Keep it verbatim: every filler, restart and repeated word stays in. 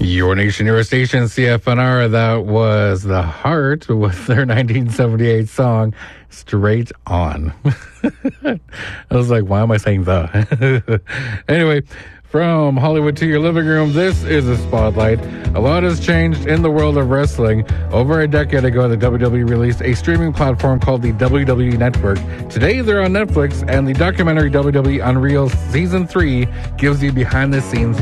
Your Nation, Your Station, C F N R. That was The Heart with their nineteen seventy-eight song, Straight On. I was like, why am I saying the? Anyway, from Hollywood to your living room, this is a spotlight. A lot has changed in the world of wrestling. Over a decade ago, the W W E released a streaming platform called the W W E Network. Today, they're on Netflix, and the documentary W W E Unreal Season three gives you behind-the-scenes